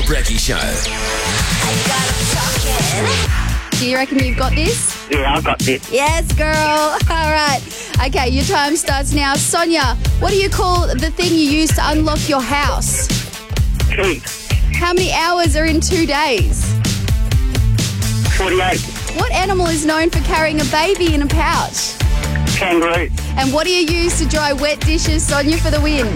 Brecky Show. Do you reckon you've got this? Yeah, I've got this. Yes, girl. All right. Okay, your time starts now. Sonia, what do you call the thing you use to unlock your house? Key. How many hours are in 2 days? 48. What animal is known for carrying a baby in a pouch? Kangaroo. And what do you use to dry wet dishes, Sonia, for the win?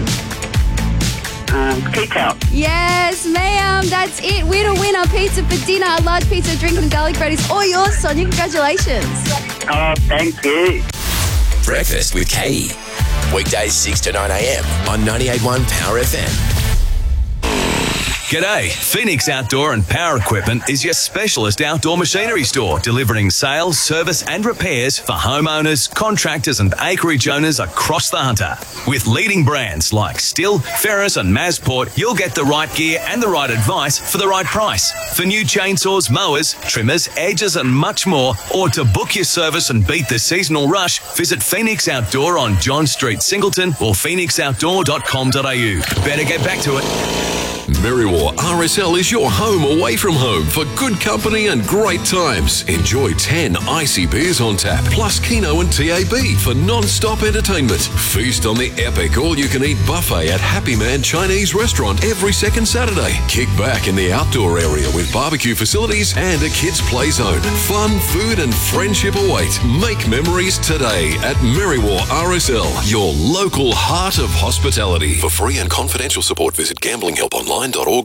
Tea towel. Yes, ma'am. That's it. Winner. Pizza for dinner. A large pizza, a drink and garlic bread is all yours, Sonia. Congratulations. Oh, thank you. Breakfast with Katie. Weekdays 6 to 9 a.m. on 98.1 Power FM. G'day, Phoenix Outdoor and Power Equipment is your specialist outdoor machinery store, delivering sales, service and repairs for homeowners, contractors and acreage owners across the Hunter. With leading brands like Stihl, Ferris and Masport, you'll get the right gear and the right advice for the right price. For new chainsaws, mowers, trimmers, edges and much more, or to book your service and beat the seasonal rush, visit Phoenix Outdoor on John Street, Singleton or phoenixoutdoor.com.au. Better get back to it. Merriwa RSL is your home away from home for good company and great times. Enjoy 10 icy beers on tap, plus Keno and TAB for non-stop entertainment. Feast on the epic all-you-can-eat buffet at Happy Man Chinese Restaurant every second Saturday. Kick back in the outdoor area with barbecue facilities and a kids' play zone. Fun, food and friendship await. Make memories today at Merriwa RSL, your local heart of hospitality. For free and confidential support, visit gamblinghelponline.org.au.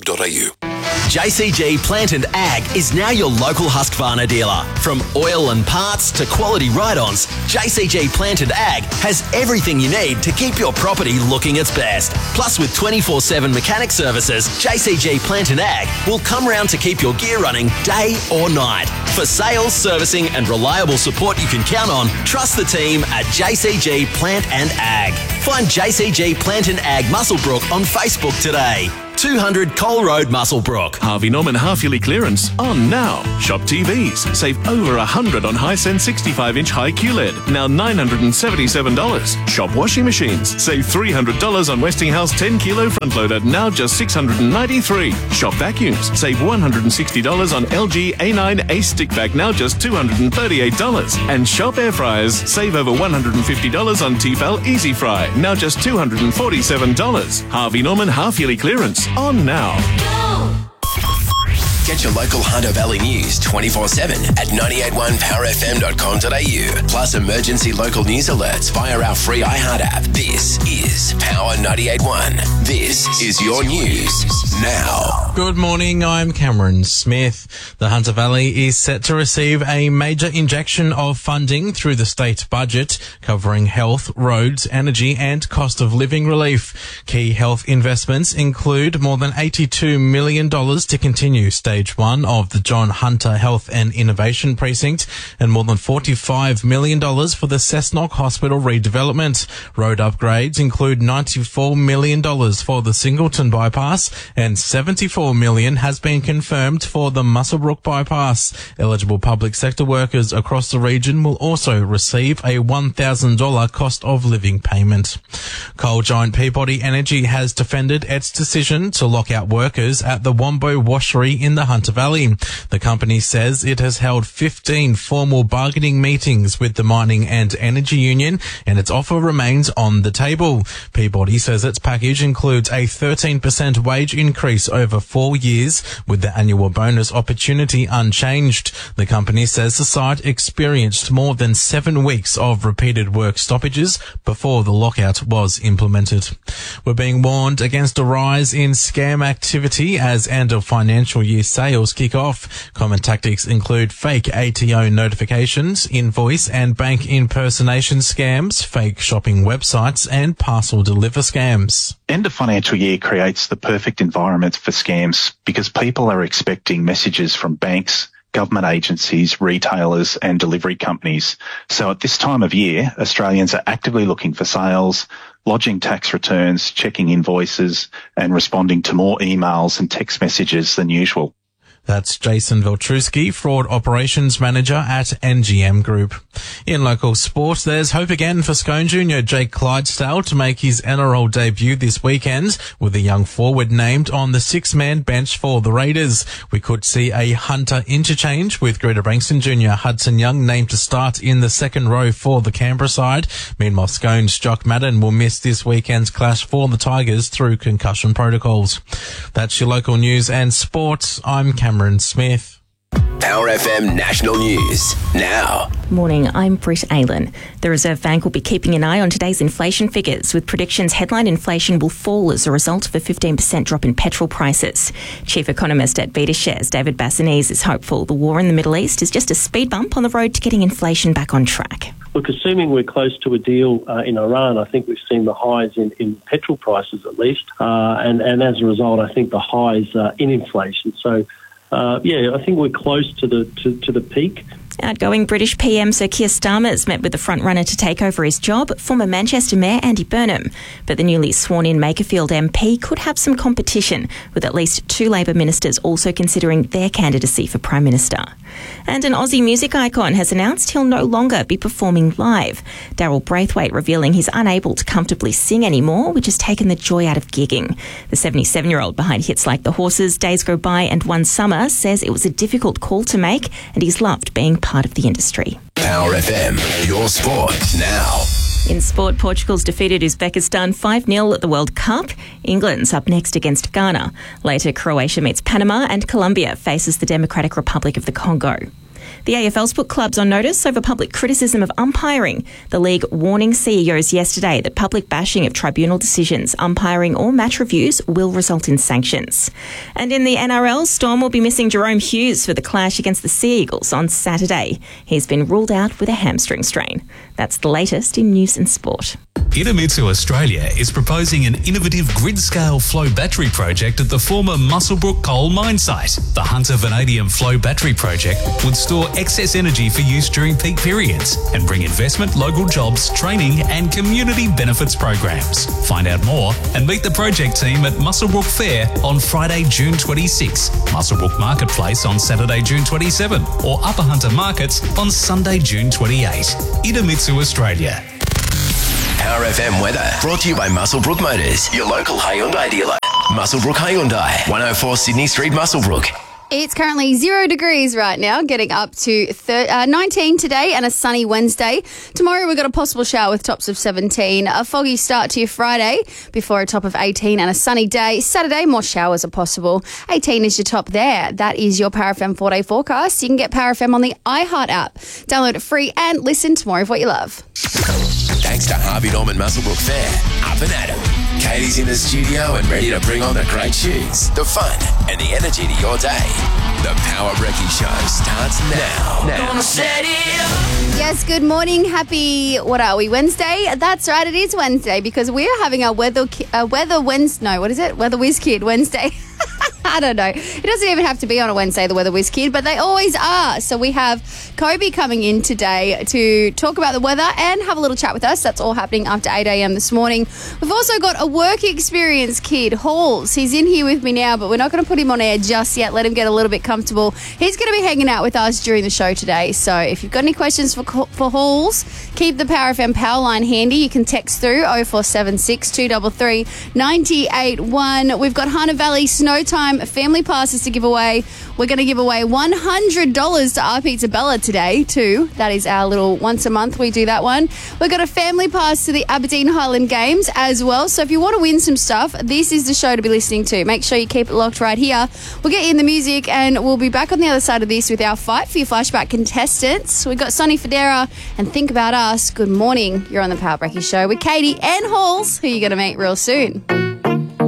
JCG Plant and Ag is now your local Husqvarna dealer. From oil and parts to quality ride-ons, JCG Plant and Ag has everything you need to keep your property looking its best. Plus, with 24/7 mechanic services, JCG Plant and Ag will come round to keep your gear running day or night. For sales, servicing and reliable support you can count on, trust the team at JCG Plant and Ag. Find JCG Plant and Ag Muswellbrook on Facebook today. 200 Cole Road, Muswellbrook. Harvey Norman half-yearly clearance on now. Shop TVs. Save over $100 on Hisense 65-inch high QLED. Now $977. Shop washing machines. Save $300 on Westinghouse 10-kilo front loader. Now just $693. Shop vacuums. Save $160 on LG A9 Ace stick vac. Now just $238. And shop air fryers. Save over $150 on Tefal Easy Fry. Now just $247. Harvey Norman half-yearly clearance on now. Get your local Hunter Valley news 24/7 at 981powerfm.com.au. Plus emergency local news alerts via our free iHeart app. This is Power 98.1. This is your news now. Good morning, I'm Cameron Smith. The Hunter Valley is set to receive a major injection of funding through the state budget, covering health, roads, energy and cost of living relief. Key health investments include more than $82 million to continue Stage 1 of the John Hunter Health and Innovation Precinct and more than $45 million for the Cessnock Hospital redevelopment. Road upgrades include $94 million for the Singleton bypass and $74 million has been confirmed for the Muswellbrook bypass. Eligible public sector workers across the region will also receive a $1,000 cost of living payment. Coal giant Peabody Energy has defended its decision to lock out workers at the Wombo Washery in the Hunter Valley. The company says it has held 15 formal bargaining meetings with the Mining and Energy Union and its offer remains on the table. Peabody says its package includes a 13% wage increase over 4 years with the annual bonus opportunity unchanged. The company says the site experienced more than 7 weeks of repeated work stoppages before the lockout was implemented. We're being warned against a rise in scam activity as end of financial year sales kick off. Common tactics include fake ATO notifications, invoice and bank impersonation scams, fake shopping websites and parcel deliver scams. End of financial year creates the perfect environment for scams because people are expecting messages from banks, government agencies, retailers and delivery companies. So at this time of year, Australians are actively looking for sales, lodging tax returns, checking invoices and responding to more emails and text messages than usual. That's Jason Veltrusky, Fraud Operations Manager at NGM Group. In local sport, there's hope again for Scone Junior Jake Clydesdale to make his NRL debut this weekend, with a young forward named on the six-man bench for the Raiders. We could see a Hunter interchange with Greater Branxton Junior Hudson Young named to start in the second row for the Canberra side. Meanwhile, Scone's Jock Madden will miss this weekend's clash for the Tigers through concussion protocols. That's your local news and sports. I'm Cameron Smith. Power FM National News now. Morning, I'm Britt Aylen. The Reserve Bank will be keeping an eye on today's inflation figures, with predictions headline inflation will fall as a result of a 15% drop in petrol prices. Chief Economist at BetaShares, David Bassanese, is hopeful the war in the Middle East is just a speed bump on the road to getting inflation back on track. Look, assuming we're close to a deal in Iran, I think we've seen the highs in petrol prices at least, and as a result, I think the highs in inflation. So, I think we're close to the peak. Outgoing British PM Sir Keir Starmer has met with the frontrunner to take over his job, former Manchester Mayor Andy Burnham. But the newly sworn-in Makerfield MP could have some competition, with at least two Labor ministers also considering their candidacy for Prime Minister. And an Aussie music icon has announced he'll no longer be performing live. Daryl Braithwaite revealing he's unable to comfortably sing anymore, which has taken the joy out of gigging. The 77-year-old behind hits like The Horses, Days Go By and One Summer says it was a difficult call to make, and he's loved being part of the industry. Power FM, your sport now. In sport, Portugal's defeated Uzbekistan 5-0 at the World Cup. England's up next against Ghana. Later, Croatia meets Panama and Colombia faces the Democratic Republic of the Congo. The AFL's put clubs on notice over public criticism of umpiring. The league warning CEOs yesterday that public bashing of tribunal decisions, umpiring or match reviews will result in sanctions. And in the NRL, Storm will be missing Jerome Hughes for the clash against the Sea Eagles on Saturday. He's been ruled out with a hamstring strain. That's the latest in news and sport. Idemitsu Australia is proposing an innovative grid-scale flow battery project at the former Muswellbrook coal mine site. The Hunter Vanadium Flow Battery Project would store excess energy for use during peak periods and bring investment, local jobs, training and community benefits programs. Find out more and meet the project team at Muswellbrook Fair on Friday, June 26, Muswellbrook Marketplace on Saturday, June 27, or Upper Hunter Markets on Sunday, June 28. Idemitsu Australia. Power FM weather brought to you by Muswellbrook Motors, your local Hyundai dealer. Muswellbrook Hyundai, 104 Sydney Street, Muswellbrook. It's currently 0 degrees right now, getting up to 19 today and a sunny Wednesday. Tomorrow we've got a possible shower with tops of 17. A foggy start to your Friday before a top of 18 and a sunny day. Saturday, more showers are possible. 18 is your top there. That is your Power FM 4-day forecast. You can get Power FM on the iHeart app. Download it free and listen to more of what you love. Thanks to Harvey Norman Muswellbrook Fair. Up and at 'em. Katie's in the studio and ready to bring on the great tunes, the fun and the energy to your day. The Power Brekkie Show starts now. Yes, good morning. Happy, what are we, Wednesday? That's right, it is Wednesday because we're having our Weather Whiz Kid Wednesday. I don't know. It doesn't even have to be on a Wednesday, the Weather Whiz Kid, but they always are. So we have Kobe coming in today to talk about the weather and have a little chat with us. That's all happening after 8 a.m. this morning. We've also got a work experience kid, Halls. He's in here with me now, but we're not going to put him on air just yet. Let him get a little bit comfortable. He's going to be hanging out with us during the show today. So if you've got any questions for Halls, keep the Power FM power line handy. You can text through 0476 233 981. We've got Hunter Valley Snow Time family passes to give away. We're going to give away $100 to Our Pizza Bella today too. That is our little once a month we do that one. We've got a family pass to the Aberdeen Highland Games as well. So if you want to win some stuff, this is the show to be listening to. Make sure you keep it locked right here. We'll get you in the music and we'll be back on the other side of this with our Fight for Your Flashback contestants. We've got Sonny Federa and Think About Us. Good morning. You're on the Power Brekkie Show with Katie and Halls, who you're going to meet real soon.